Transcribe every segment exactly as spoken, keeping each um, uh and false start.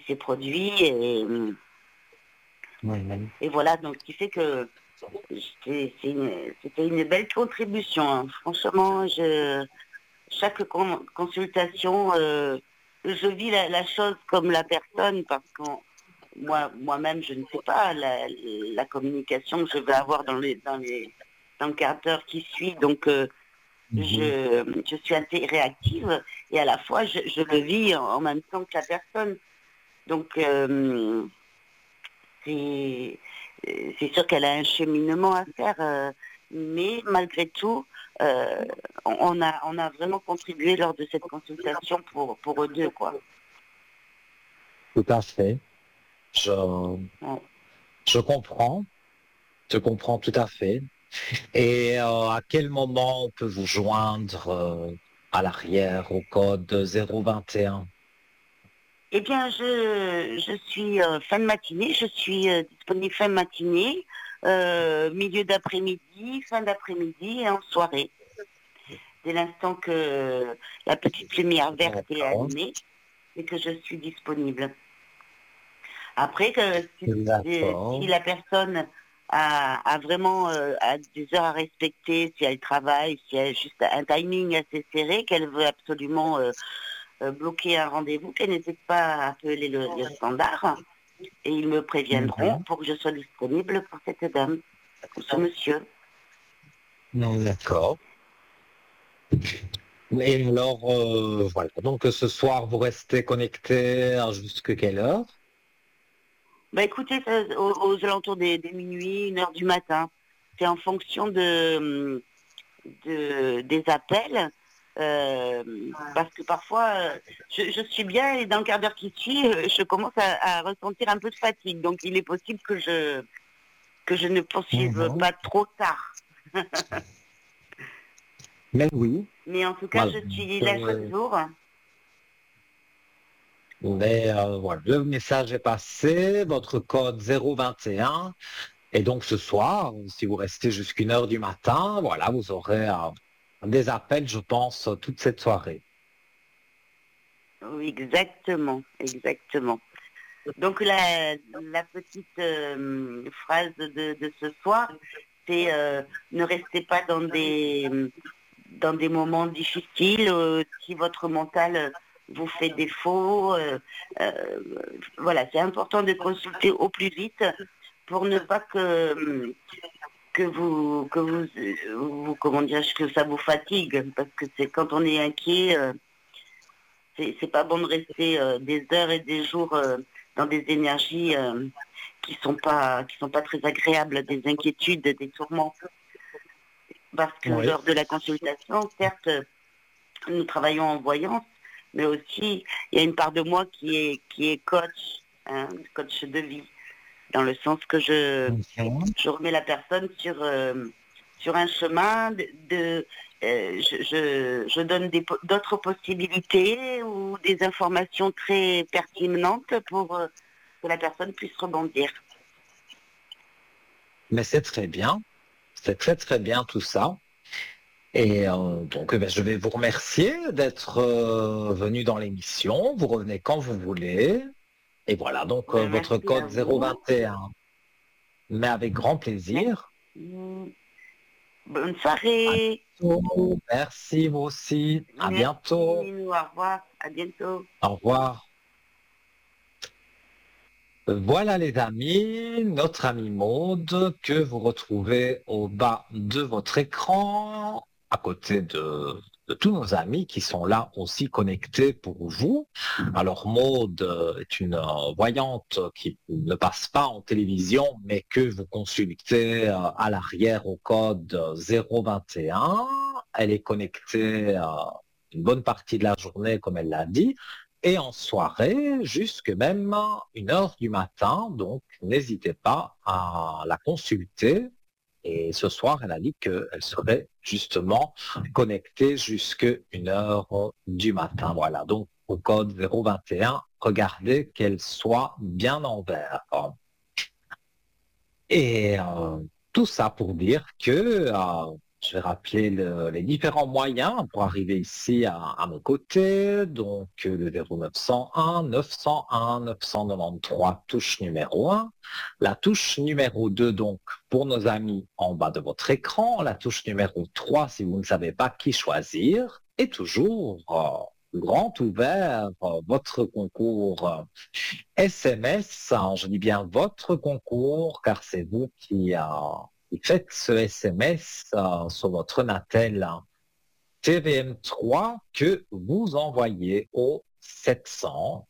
s'est produit et, Oui, oui. et voilà, donc ce qui fait que c'est, c'est une, c'était une belle contribution, hein. Franchement, je, chaque con- consultation, euh, je vis la, la chose comme la personne parce que moi, moi-même, je ne sais pas la, la communication que je vais avoir dans, les, dans, les, dans le quart d'heure qui suit. Donc, euh, Mhm. je, je suis assez réactive et à la fois, je, je le vis en, en même temps que la personne. Donc, euh, c'est, c'est sûr qu'elle a un cheminement à faire, euh, mais malgré tout, euh, on, a, on a vraiment contribué lors de cette consultation pour, pour eux deux, quoi. Tout à fait. Je, Ouais. je comprends, je comprends tout à fait. Et euh, à quel moment on peut vous joindre euh, à l'arrière au code zéro vingt et un? Eh bien, je, je suis euh, fin de matinée, je suis euh, disponible fin de matinée, euh, milieu d'après-midi, fin d'après-midi et en soirée. Dès l'instant que la petite lumière verte est D'accord. allumée et que je suis disponible. Après, que si, si- si D'accord. la personne a, a vraiment euh, a des heures à respecter, si elle travaille, si elle a juste un timing assez serré, qu'elle veut absolument euh, euh, bloquer un rendez-vous, qu'elle n'hésite pas à appeler le, le standard et ils me préviendront Mhm. pour que je sois disponible pour cette dame ou ce monsieur. Non, d'accord. Et alors, euh, voilà. Donc ce soir, vous restez connecté à jusque quelle heure? Bah écoutez, ça, aux, aux alentours des, des minuit, une heure du matin, c'est en fonction de, de des appels. euh, parce que parfois, euh, je, je suis bien et dans le quart d'heure qui suit, euh, je commence à, à ressentir un peu de fatigue. Donc il est possible que je que je ne poursuive Mhm. pas trop tard. Mais oui. Mais en tout cas, Voilà. je suis là chaque Euh, jour. mais euh, voilà, le message est passé, votre code zéro vingt et un. Et donc ce soir, si vous restez jusqu'à une heure du matin, voilà, vous aurez euh, des appels, je pense, toute cette soirée. Oui, exactement, exactement. Donc la, la petite euh, phrase de, de ce soir, c'est euh, ne restez pas dans des dans des moments difficiles. Euh, si votre mental vous fait défaut, euh, euh, voilà, c'est important de consulter au plus vite pour ne pas que que vous que vous, vous comment dire que ça vous fatigue parce que c'est quand on est inquiet. Euh, c'est, c'est pas bon de rester euh, des heures et des jours euh, dans des énergies euh, qui sont pas qui sont pas très agréables, des inquiétudes, des tourments. Parce que Oui. lors de la consultation, certes, nous travaillons en voyance, mais aussi il y a une part de moi qui est qui est coach, hein, coach de vie, dans le sens que je Mhm. je remets la personne sur euh, sur un chemin de, de euh, je, je, je donne des, d'autres possibilités ou des informations très pertinentes pour euh, que la personne puisse rebondir. Mais c'est très bien, c'est très très bien tout ça. Et euh, donc, eh ben, je vais vous remercier d'être euh, venu dans l'émission. Vous revenez quand vous voulez. Et voilà, donc euh, Ben, votre merci à code zéro vingt vous. et un. Mais avec grand plaisir. Merci. Bonne À soirée. bientôt. Merci, vous aussi. À Merci, bientôt. Minou. Au revoir. À bientôt. Au revoir. Voilà les amis, notre ami Maude que vous retrouvez au bas de votre écran, à côté de, de tous nos amis qui sont là aussi connectés pour vous. Alors Maude euh, est une euh, voyante qui ne passe pas en télévision, mais que vous consultez euh, à l'arrière au code zéro vingt et un. Elle est connectée euh, une bonne partie de la journée, comme elle l'a dit, et en soirée, jusque même une heure du matin. Donc, n'hésitez pas à la consulter. Et ce soir, elle a dit qu'elle serait justement connectée jusque une heure du matin. Voilà. Donc, au code zéro vingt et un, regardez qu'elle soit bien en vert. Et euh, tout ça pour dire que euh, je vais rappeler le- les différents moyens pour arriver ici à, à mes côtés. Donc, euh, le zéro neuf cent un, neuf cent un, neuf cent quatre-vingt-treize, touche numéro un. La touche numéro deux, donc, pour nos amis en bas de votre écran. La touche numéro trois, si vous ne savez pas qui choisir. Et toujours, euh, grand ouvert, euh, votre concours euh, S M S. Hein, je dis bien votre concours, car c'est vous qui... euh, et faites ce S M S euh, sur votre Natel hein, T V M trois que vous envoyez au sept cents.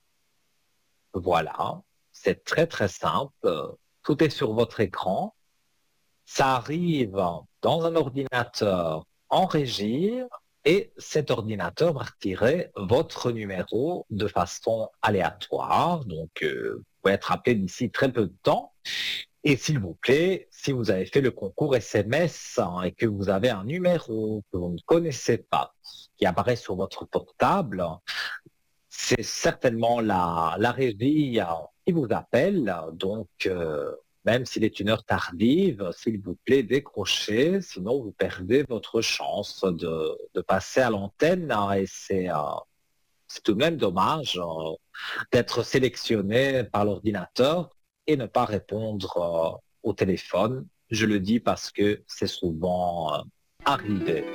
Voilà, c'est très très simple. Tout est sur votre écran. Ça arrive dans un ordinateur en régie et cet ordinateur va retirer votre numéro de façon aléatoire. Donc, euh, vous pouvez être appelé d'ici très peu de temps. Et s'il vous plaît, si vous avez fait le concours S M S hein, et que vous avez un numéro que vous ne connaissez pas, qui apparaît sur votre portable, c'est certainement la, la régie euh, qui vous appelle. Donc, euh, même s'il est une heure tardive, s'il vous plaît, décrochez, sinon vous perdez votre chance de, de passer à l'antenne. Hein, et c'est euh, c'est tout de même dommage euh, d'être sélectionné par l'ordinateur et ne pas répondre euh, au téléphone. Je le dis parce que c'est souvent euh, arrivé.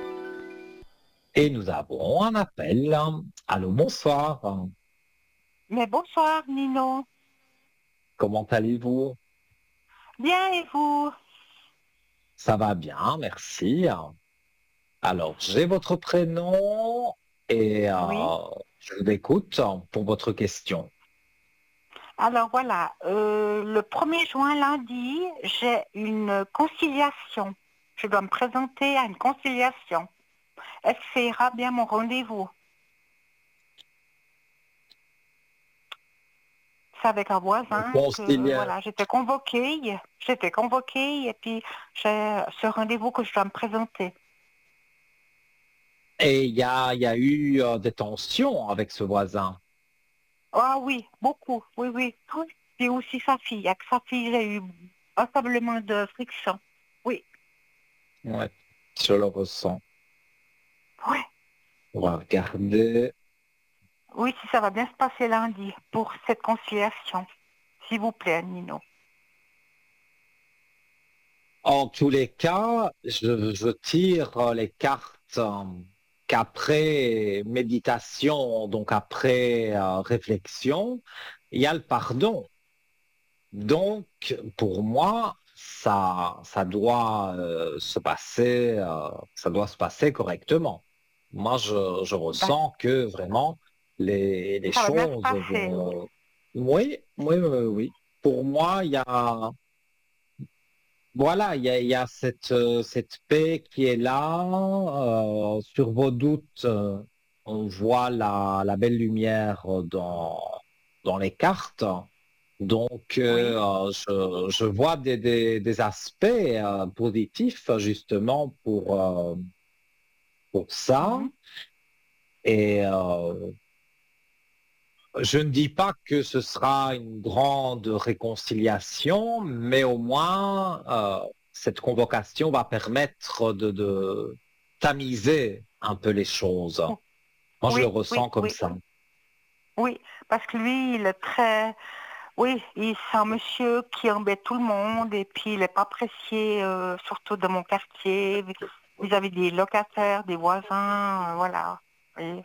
Et nous avons un appel. Allô, bonsoir. Mais bonsoir, Nino. Comment allez-vous? Bien, et vous? Ça va bien, merci. Alors, j'ai votre prénom et euh, Oui. je vous écoute pour votre question. Alors voilà, euh, le premier juin lundi, j'ai une conciliation. Je dois me présenter à une conciliation. Est-ce que ça ira bien mon rendez-vous? C'est avec un voisin que Concilier. voilà, j'étais convoquée, j'étais convoquée et puis j'ai ce rendez-vous que je dois me présenter. Et il y a, il y a eu euh, des tensions avec ce voisin. Ah oui, beaucoup, oui, oui. Oui. Puis aussi sa fille. Avec sa fille, j'ai eu passablement de friction. Oui, Ouais, je le ressens. oui. On va regarder. Oui, si ça va bien se passer lundi pour cette conciliation. S'il vous plaît, Nino. En tous les cas, je, je tire les cartes euh, qu'après méditation, donc après euh, réflexion, il y a le pardon. Donc, pour moi, ça, ça doit euh, se passer, euh, ça doit se passer correctement. Moi, je, je D'ac- ressens que vraiment les, les Ça va bien se choses passer. vont. Oui, oui, oui, oui. Pour moi, il y a, voilà, il y a, il y a cette, euh, cette paix qui est là. Euh, sur vos doutes, euh, on voit la, la belle lumière dans, dans les cartes. Donc, Oui. euh, je, je vois des, des, des aspects euh, positifs justement pour, euh, pour ça. Mhm. Et euh, je ne dis pas que ce sera une grande réconciliation, mais au moins, euh, cette convocation va permettre de, de tamiser un peu les choses. Moi, je le Oui, oui, ressens comme oui, ça. oui. Parce que lui, il est très... Oui, il- c'est un monsieur qui embête tout le monde et puis il n'est pas apprécié, euh, surtout dans mon quartier, vis- vis-à-vis des locataires, des voisins, euh, voilà. Oui.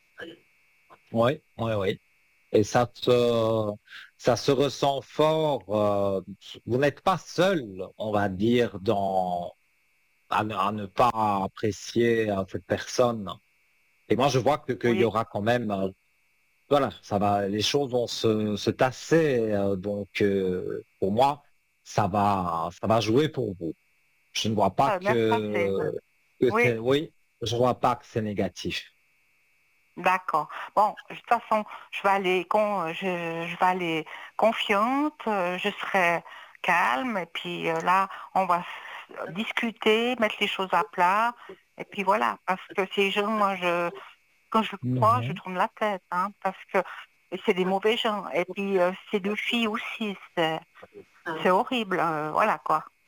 Oui, oui, oui. Et ça se, ça se ressent fort. Euh, vous n'êtes pas seul, on va dire, dans, à, ne à ne pas apprécier euh, cette personne. Et moi, je vois que, qu'il y Oui. aura quand même, euh, voilà, ça va, les choses vont se, se tasser. Euh, donc, euh, pour moi, ça va, ça va jouer pour vous. Je ne vois pas Ça va bien se passer. que, que Oui, c'est, oui, je ne vois pas que c'est négatif. d'accord. Bon, de toute façon, je vais aller, con, je, je vais aller confiante, euh, je serai calme, et puis euh, là, on va s- discuter, mettre les choses à plat, et puis voilà, parce que ces gens, moi, je, quand je crois, je Mhm. tourne la tête, hein, parce que c'est des mauvais gens, et puis euh, ces deux filles aussi, c'est c'est horrible, euh, voilà quoi.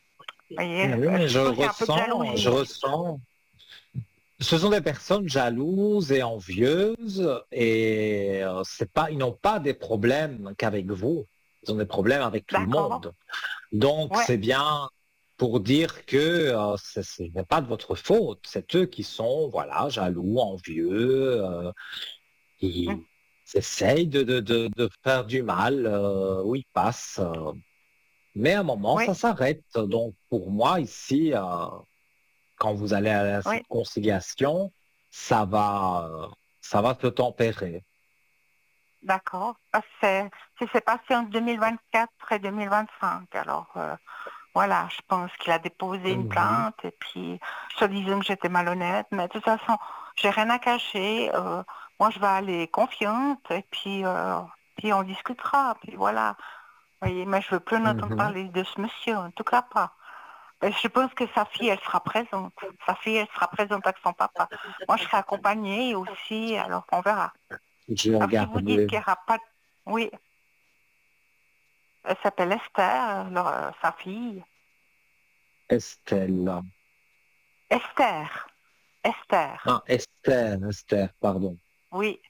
Vous voyez, Oui, mais je je suppose qu'il y a un peu de ressens, je jalousie. ressens. Ce sont des personnes jalouses et envieuses et euh, c'est pas, ils n'ont pas des problèmes qu'avec vous. Ils ont des problèmes avec tout le D'accord. monde. Donc Ouais. c'est bien pour dire que euh, ce ce n'est pas de votre faute. C'est eux qui sont, voilà, jaloux, envieux, euh, Mm. qui essayent de, de, de, de faire du mal euh, où ils passent. euh. Mais à un moment, Oui. ça s'arrête. Donc pour moi, ici, euh, quand vous allez à Oui. cette conciliation, ça va, euh, ça va se tempérer. D'accord. Parce que c'est- si c'est passé en deux mille vingt-quatre et deux mille vingt-cinq, alors euh, voilà, je pense qu'il a déposé une Mhm. plainte et puis se disant que j'étais malhonnête, mais de toute façon, j'ai rien à cacher. euh, moi, je vais aller confiante et puis, euh, puis on discutera. Puis voilà. Vous voyez, mais je veux plus en entendre Mhm. parler de ce monsieur, en tout cas pas. Et je pense que sa fille, elle sera présente. Sa fille, elle sera présente avec son papa. Moi, je serai accompagnée aussi, alors on verra. Je vais Alors si vous dites regarder qu'il n'y aura pas... de- Oui, elle s'appelle Esther, alors, euh, sa fille. Estelle. Esther. Esther. Ah, Esther, Esther, pardon. Oui,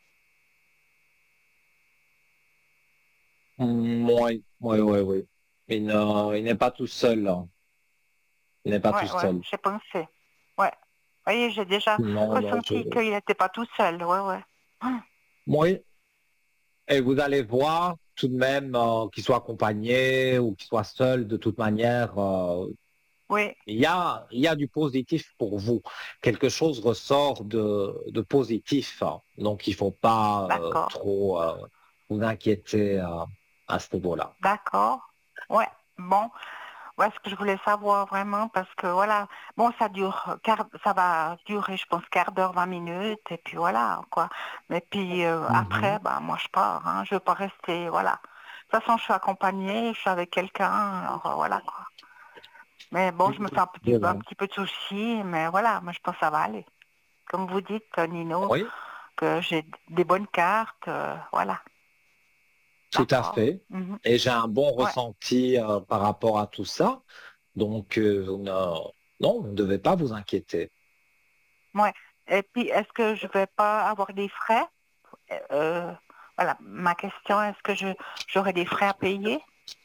Mm, oui, oui, oui, oui. Il ne- il n'est pas tout seul, là. Il n'est pas tout ouais, ouais, seul. j'ai pensé. Ouais. Vous voyez, j'ai déjà Non, non, je... ressenti qu'il n'était pas tout seul. Ouais, ouais. Hum, Oui, et vous allez voir tout de même euh, qu'il soit accompagné ou qu'il soit seul, de toute manière, euh, Oui, il y a, il y a du positif pour vous. Quelque chose ressort de, de positif. Hein. Donc, il ne faut pas euh, d'accord. trop euh, vous inquiéter euh, à ce niveau-là. D'accord. Ouais. Bon. Ouais, ce que je voulais savoir vraiment, parce que voilà, bon, ça dure, quart- ça va durer, je pense, quart d'heure, vingt minutes, et puis voilà, quoi. Mais puis euh, après, Mhm. bah, moi, je pars, hein, je veux pas rester, voilà. De toute façon, je suis accompagnée, je suis avec quelqu'un, alors euh, voilà, quoi. Mais bon, je me fais un petit, Je un vois. petit peu de soucis, mais voilà, moi, je pense que ça va aller. Comme vous dites, euh, Nino, Oui, que j'ai des bonnes cartes, euh, voilà, tout à d'accord. fait. Mhm. Et j'ai un bon Ouais, ressenti euh, par rapport à tout ça. Donc, euh, vous ne- non, vous ne devez pas vous inquiéter. ouais. Et puis, est-ce que je vais pas avoir des frais? Euh, voilà, ma question, est-ce que je j'aurai des frais à payer?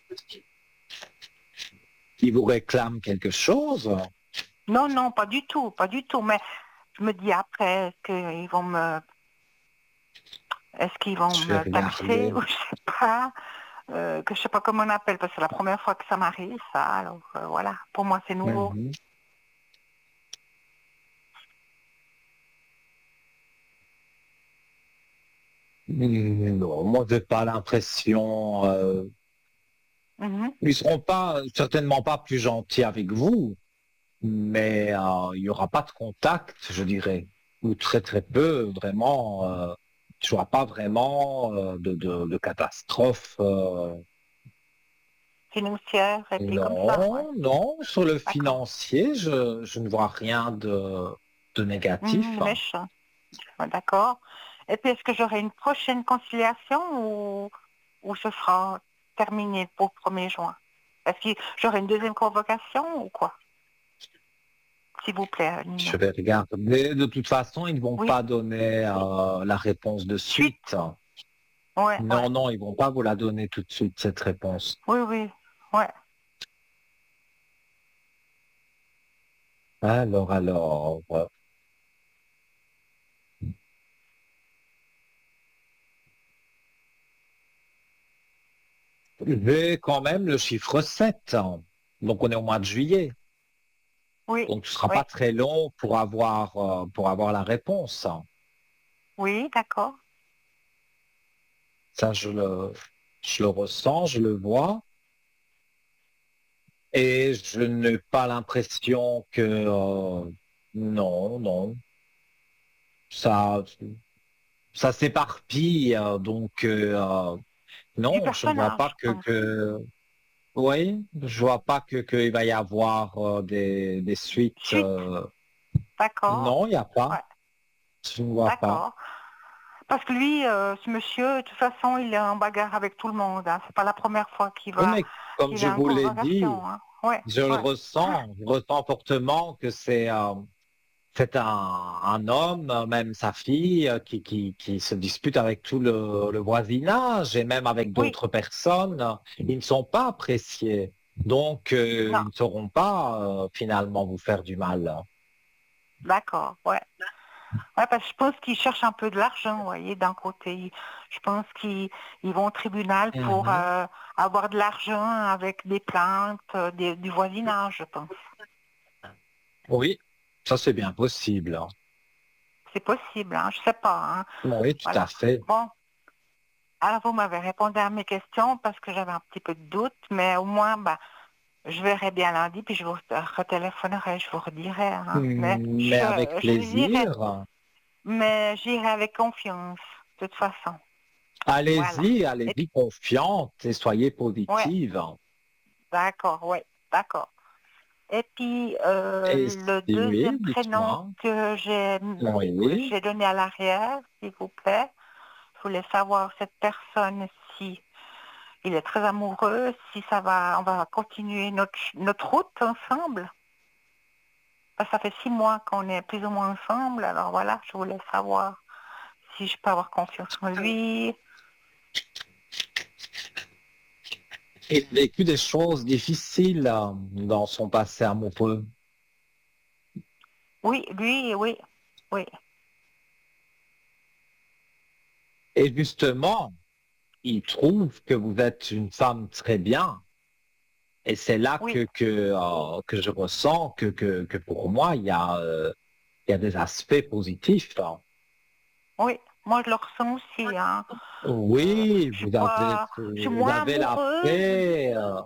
Il vous réclame quelque chose, Non, non, pas du tout, pas du tout. Mais je me dis après, est-ce qu'ils vont me, est-ce qu'ils vont je vais me taxer regarder. ou je sais pas, euh, que je sais pas comment on appelle, parce que c'est la première fois que ça m'arrive, ça. Alors euh, voilà, pour moi c'est nouveau. Mhm. Mm, Non, moi, j'ai pas l'impression. euh, Mhm. ils seront pas, certainement pas plus gentils avec vous, mais euh, il y aura pas de contact, je dirais, ou très très peu, vraiment. Euh, je vois pas vraiment euh, de, de, de catastrophe. euh, Financière et puis comme ça, ouais. non, non, sur le D'accord. financier, je, je ne vois rien de, de négatif. Mhm, méchant. Ouais, d'accord. Et puis est-ce que j'aurai une prochaine conciliation ou, ou ce sera terminé pour le premier juin? Est-ce que j'aurai une deuxième convocation ou quoi? S'il vous plaît, Je Nino. vais regarder. De toute façon, ils ne vont Oui, pas donner euh, la réponse de suite. suite. Ouais, ouais. Non, non, ils vont pas vous la donner tout de suite, cette réponse. Oui, oui. Ouais. Alors, alors, euh, j'ai quand même le chiffre sept. Hein. Donc, on est au mois de juillet. Oui, Donc, ce sera oui. pas très long pour avoir, euh, pour avoir la réponse. Oui, d'accord. Ça, je le, je le ressens, je le vois. Et je n'ai pas l'impression que, euh, non, non, ça, ça s'éparpille. euh, donc, euh, euh, Du non, je ne vois personnage, pas je que, pense. que oui, je vois pas que qu'il va y avoir euh, des, des suites. Suite. euh, D'accord. non, il n'y a pas. Ouais, Je ne vois pas. d'accord. Parce que lui, euh, ce monsieur, de toute façon, il est en bagarre avec tout le monde. Hein. C'est pas la première fois qu'il Oui, va mais comme qu'il je est en vous l'ai dit, convocation. Hein. ouais, Je le ouais. ressens, je ressens fortement que c'est euh, c'est un, un homme, euh, même sa fille, euh, qui, qui, qui se dispute avec tout le, le voisinage et même avec Oui, d'autres personnes. Ils ne sont pas appréciés. Donc, euh, non, ils ne sauront pas euh, finalement vous faire du mal. d'accord, ouais. Ouais, parce que je pense qu'ils cherchent un peu de l'argent, vous voyez, d'un côté. Ils- Je pense qu'ils ils vont au tribunal pour Mhm. euh, avoir de l'argent avec des plaintes euh, des- du voisinage, je pense. Oui, ça c'est bien possible. C'est possible, hein, je sais pas, hein. Oui, tout à Voilà. fait. Bon, alors vous m'avez répondu à mes questions parce que j'avais un petit peu de doute, mais au moins, bah, je verrai bien lundi, puis je vous retéléphonerai, je vous redirai, hein. Mais Mm, Mais avec je, je dirai, plaisir. mais j'irai avec confiance, de toute façon. Voilà. Allez-y, Et allez-y puis, confiante et soyez ouais, positive. d'accord, ouais, d'accord. Et puis, euh, Et le si oui, deuxième prénom dites-moi. que j'ai que Oui. j'ai donné à l'arrière, s'il vous plaît, je voulais savoir cette personne si il est très amoureux, si ça va, on va continuer notre, notre route ensemble. Parce que ça fait six mois qu'on est plus ou moins ensemble, alors voilà, je voulais savoir si je peux avoir confiance en lui. Il a vécu des choses difficiles euh, dans son passé amoureux. Oui, lui, oui, oui, Et justement, il trouve que vous êtes une femme très bien. Et c'est là oui, que, que, euh, que je ressens que, que, que pour moi, il y a, euh, il y a des aspects positifs. oui. Moi, je le ressens aussi, hein. Euh, Oui, je suis vous avez, pas, je suis vous moins avez la amoureuse. paix. euh,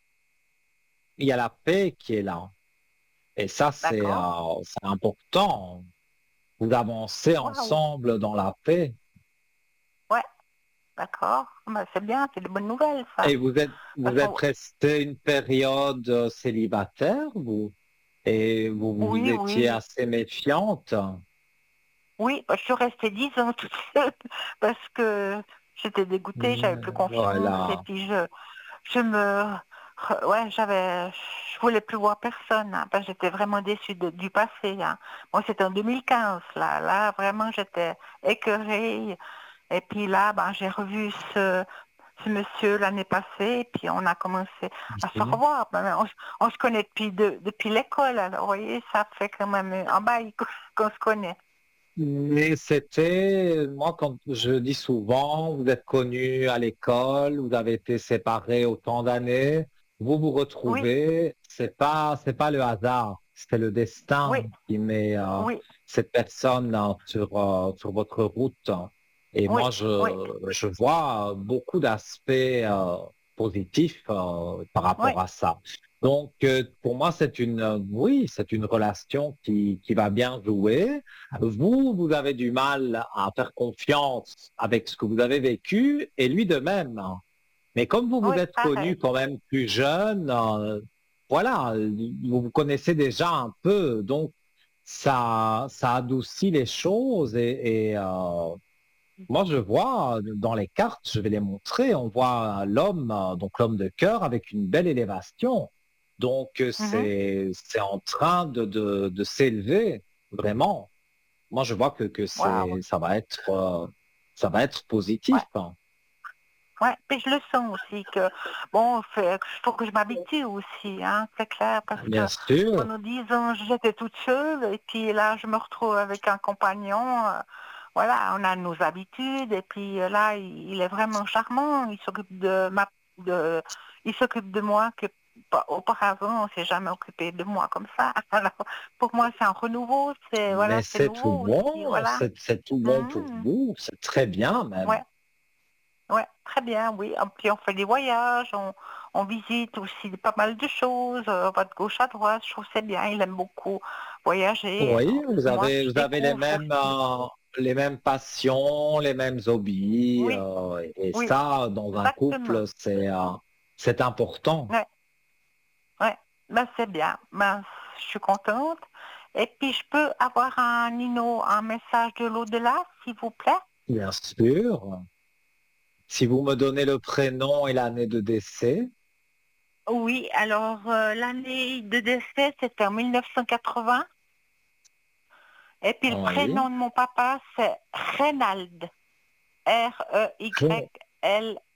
il y a la paix qui est là. Et ça, c'est D'accord. euh, c'est important. Vous avancez Waouh. ensemble dans la paix. Ouais, d'accord. Bah, c'est bien, c'est de bonnes nouvelles, ça. Et vous êtes, Parce vous êtes qu'on- resté une période euh, célibataire, vous, et vous, vous oui, étiez oui, assez méfiante. oui, bah, je suis restée dix ans toute seule parce que j'étais dégoûtée, j'avais plus Mm, confiance et voilà. puis je, je me, re- ouais, j'avais, je voulais plus voir personne, hein, parce que j'étais vraiment déçue de- du passé, hein. Moi, c'était en deux mille quinze, là, là, vraiment, j'étais écœurée. Et puis là, ben, j'ai revu ce, ce monsieur l'année passée, et puis on a commencé à se revoir. Ben, on, se on se connaît depuis, de- depuis l'école, alors vous voyez, ça fait quand même un bail qu'on qu'on se connaît. Mais c'était, moi, quand je dis souvent, vous êtes connus à l'école, vous avez été séparés autant d'années, vous vous Oui, retrouvez, c'est pas, c'est pas le hasard, c'est le destin oui, qui met euh, oui, cette personne euh, sur, euh, sur votre route. Et oui, moi, oui, je, je vois beaucoup d'aspects euh, positifs euh, par oui, rapport à ça. Donc, euh, pour moi, c'est une, euh, oui, c'est une relation qui, qui va bien jouer. Vous, vous avez du mal à faire confiance avec ce que vous avez vécu et lui de même. Mais comme vous vous oui, êtes connu pareil. quand même plus jeune, euh, voilà, vous vous connaissez déjà un peu, donc ça, ça adoucit les choses et, et, euh, moi je vois dans les cartes, je vais les montrer, on voit l'homme, euh, donc l'homme de cœur avec une belle élévation. Donc euh, Mhm. c'est, c'est en train de, de, de s'élever, vraiment. Moi, je vois que, que Waouh. c'est, ça va être, euh, ça va être positif, Ouais, hein. ouais. Puis je le sens aussi que, bon, il faut que je m'habitue aussi, hein, c'est clair, parce que Bien sûr. pendant dix ans, j'étais toute seule, et puis là, je me retrouve avec un compagnon. euh, Voilà, on a nos habitudes, et puis euh, là, il, il est vraiment charmant. Il s'occupe de ma, de, il s'occupe de moi que pas- auparavant, on s'est jamais occupé de moi comme ça. Alors, pour moi, c'est un renouveau, c'est Mais voilà, c'est c'est tout nouveau aussi, bon, voilà. c'est c'est tout bon pour Mhm. vous, c'est très bien même. Ouais, ouais, très bien, oui. Et puis on fait des voyages, on, on visite aussi pas mal de choses, euh, on va de gauche à droite. Je trouve que c'est bien. Il aime beaucoup voyager. Oui, Alors, vous moi, avez, je vous avez les découvre mêmes, aussi. euh, les mêmes passions, les mêmes hobbies, Oui, euh, et oui, ça, dans un exactement. couple, c'est, euh, c'est important. Ouais, ouais. Ben, c'est bien. Ben, je suis contente. Et puis, je peux avoir un Nino, un message de l'au-delà, s'il vous plaît? Bien sûr. Si vous me donnez le prénom et l'année de décès, Oui, alors euh, l'année de décès, c'était en mille neuf cent quatre-vingts. Et puis le Oui. prénom de mon papa, c'est Reynald. R E Y L